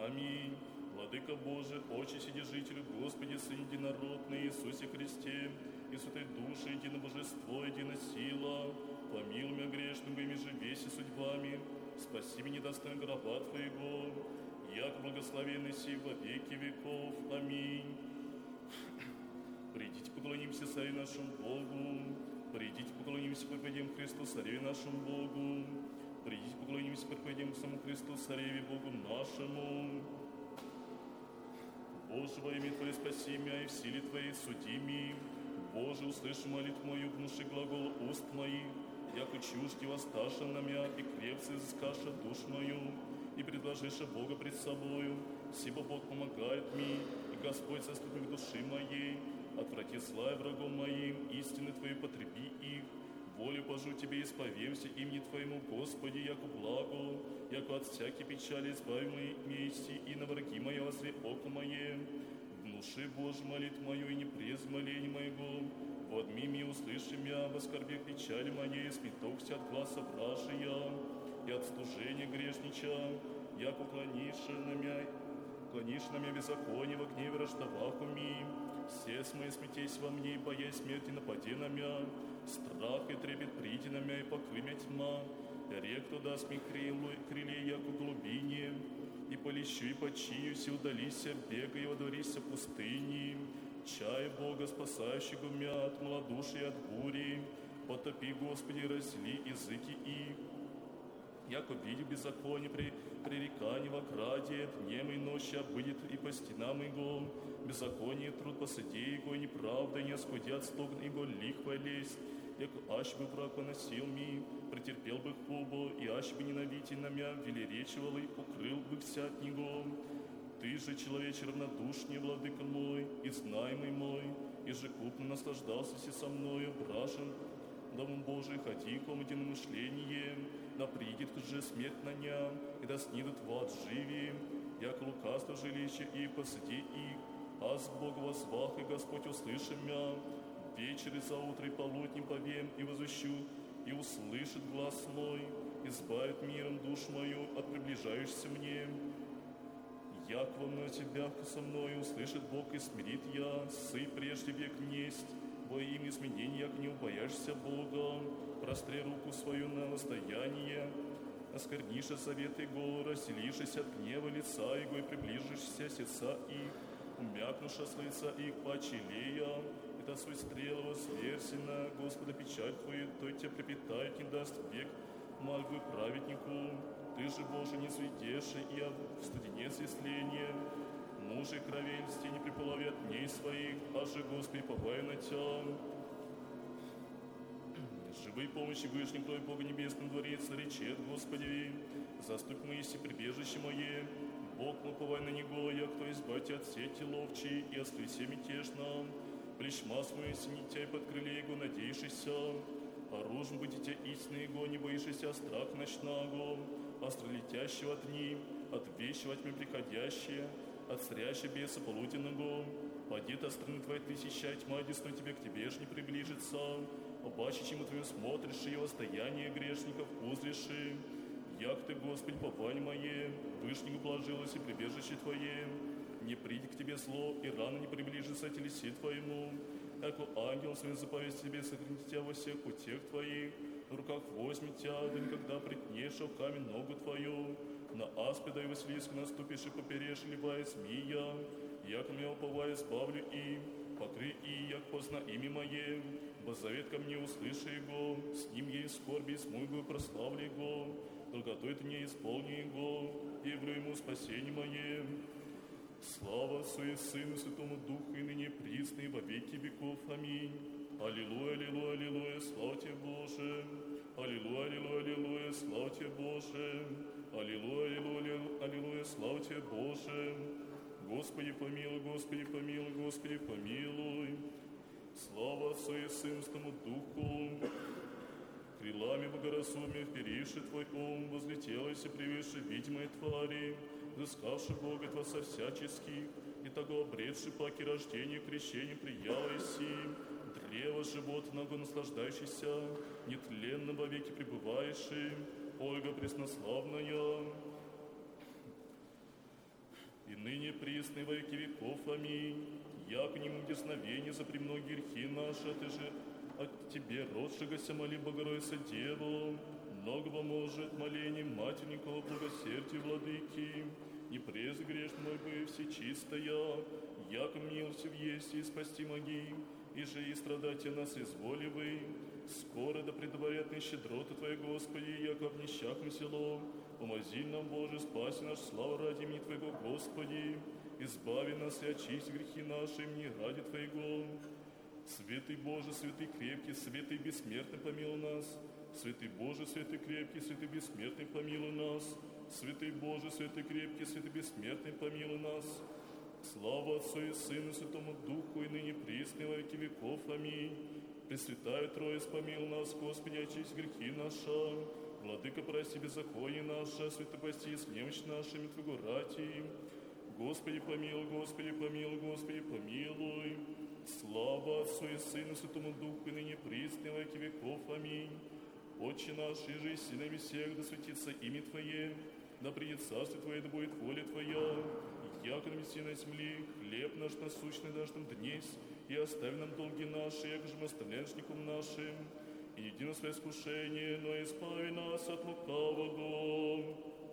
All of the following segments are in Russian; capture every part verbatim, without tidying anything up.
Аминь. Владыка Божий, Отче Вседержитель, Господи, Сын Единородный, Иисусе Христе, и Святой Души, едино Божество, едино сила, помилуй меня грешным во имя же веси судьбами, спаси меня недостойно гроба Твоего, яко благословенный си во веки веков. Аминь. Придите, поклонимся Царю нашему Богу, придите, поклонимся, проповедуем Христу, Цареве нашему Богу, придите, поклонимся, проповедуем самому Христу, Цареве Богу нашему. Боже, во имя Твое спаси меня, и в силе Твоей суди меня. Боже, услыши молитву мою, внуши глагол уст моих, яко чужди воссташа на меня, и крепцы изыскаша душ мою, и предложиша Бога пред собою, сибо Бог помогает мне, и Господь заступник души моей, отврати зла врагом моим, истины Твои потреби их, волю Божию Тебе исповемся имени Твоему, Господи, яко благо, яко от всякой печали избави мои мести, и на враги мои возри око мое. Внуши, Боже, молитву мою, и не презри моление моего, водми мне услыши меня, воскорби печали моей, смятокся от гласа вражия, и от стужения грешнича, яко уклонишь на меня, уклонишь на меня беззаконие, во гневе рождавах уми, все мои смятесь во мне, и боясь смерти напади на меня, страх и трепет приди на меня, и покрый меня тьма, рек, кто даст мне крылья, яко глубине, и полещу, и почиюсь, и удалися, бегай, и водворися пустыни, чай Бога, спасающего меня от малодушия и от бури, потопи, Господи, разли языки их, яко види беззаконие при пререкании во краде, днем и ночью обыдет и по стенам его, беззаконие труд посади его, и неправда, не осходят стогн его лихвая лесть, яко ащ бы враг поносил ми, претерпел бы хубо, и ащ бы ненавидитель на мя велеречивал, и укрыл бы вся от него. Ты же, человече, равнодушнее, владыка мой, и знаемый мой, и же купно наслаждался си со мною, бражен, Домом Божий, ходи, ком единомышлением, да придет же смерть на ням, и да снидут в ад живи, яко лукавство жилище и посади их, аз Бога возвах, и Господь услыши мя, вечер и заутро и полуднем повем, и возвещу, и услышит глаз мой, избавит миром душ мою от приближающейся мне. Як во мной тебя со мною услышит Бог, и смирит я, сы прежде век несть, во имя изменения, як не убояшься Бога, простри руку свою на воздаяние, оскверниша заветы Его, расселишься от гнева лица Его, и приближишься сердца их, умякнуша с лица их почелея, это свой стрелово сверсина, Господа печаль Твою, то Тебя припитает, не даст век мольбы праведнику. Ты же, Боже, не свидешь, и в студене исследия, мужи кровельности не приполови от дней своих, а же, Господи, побай на Тя. Живой помощи Вышним Твой Бога Небесным дворец, речет, Господи, заступь Моиси прибежище мое, Бог мой, повай на Него, я кто избавьте от сети ловчей и от стресе мятежно, плешма свою синитя и под крыле Его надейшися, оружием будете истины Его, не боишься страх ночного, остролетящего от дни, от вещего тьмы приходящее, от сряща беса полуденного, падет от страны Твоей тысяча, тьма десной Тебе к Тебе ж не приближится, обаче, чему Твоим смотришь, и воздаяние грешников узришь, як Ты, Господи, попань мое, Вышнему положилось и прибежище Твое, не приди к Тебе зло, и рано не приближится телеси Твоему, яко ангел своим заповесть Тебе сохранить Тебя во всех путях Твоих, в руках возьми Тебя, да никогда притнешь в камень ногу Твою, на аспида и Василиск наступишь и поперешь, либая змея, яко меня уповая избавлю им, покры и, як позна имя мое, бо завет ко мне услыши Его, с ним ей скорби и смугу прославлю Его, долготой Ты мне исполни Его, и явлю Ему спасение мое. Слава Отцу и Сыну, Святому Духу, и ныне присно, и во веки веков. Аминь. Аллилуйя, аллилуйя, аллилуйя, слава Тебе, Боже. Аллилуйя, аллилуйя, аллилуйя, слава Тебе, Боже. Аллилуйя, аллилуйя, аллилуйя, слава Тебе, Боже. Господи, помилуй, Господи, помилуй, Господи, помилуй. Слава Отцу и Сыну, Святому Духу. Крилами богоразумия вперивши Твой ум, возлетелась и превыше видимой твари, взыскавши Бога Тва со всяческих, и того обретши паки рождения крещения приялайси, древо животного наслаждающийся, нетленно во веки пребывающий, Ольга преснославная. ныне присно и во веки веков. Аминь. Яко не муди сновения за премногие грехи наши, а ты же от тебе, родшегося, моли Богородица Деву, многого может молением матерникова благосердия владыки, не презы грешн мой бы всечистая, яко милостив есть и спасти моги, и же и страдать о нас изволивый. Скоро да предварят щедроты Твоей, Господи, яко об нищах село. Помози нам, Боже, спаси наш слава ради имени Твоего, Господи. Избави нас и очисти грехи наши, мне ради Твоего. Святый Боже, святый крепкий, святый бессмертный, помилуй нас. Святый Боже, святый крепкий, святый бессмертный, помилуй нас. Святый Боже, святый крепкий, святый бессмертный, помилуй нас. Слава Отцу и Сыну, Святому Духу, и ныне присно, и во веки веков. Аминь. Пресвятая Троица, помилуй нас, Господи, очисти грехи наши. Владыка, прости беззаконие наше, святопасти с немощь нашими Твоего рати. Господи, помилуй, Господи, помилуй, Господи, помилуй. Слава Отцу и Сыну, Святому Духу, и ныне присно, и во веки веков. Аминь. Отче наш, иже и синами всех, да светится имя Твое, да придет царствие Твое, да будет воля Твоя, яко на месте на земле, хлеб наш насущный дашь нам днесь, и оставь нам долги наши, яко же мы оставляем должникам нашим, и не иди нас во искушение, но избави нас от лукавого.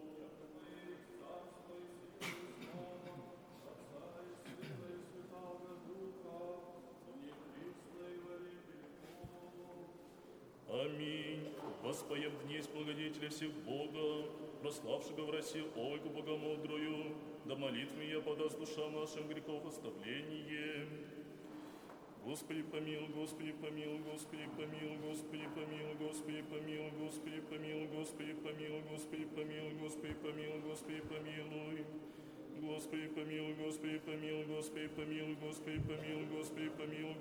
Аминь. Воспоем днесь благодетеля всех Бога, прославшего в России Ольгу Богомудрую, да молитвами я подаст душам нашим грехов оставление. Господи помилуй, Господи помилуй, Господи помилуй, Господи помилуй, Господи помилуй, Господи помилуй, Господи помилуй, Господи помилуй, Господи помилуй, Господи помилуй. Господи помилуй, Господи помилуй, Господи помилуй, Господи помилуй, Господи помилуй.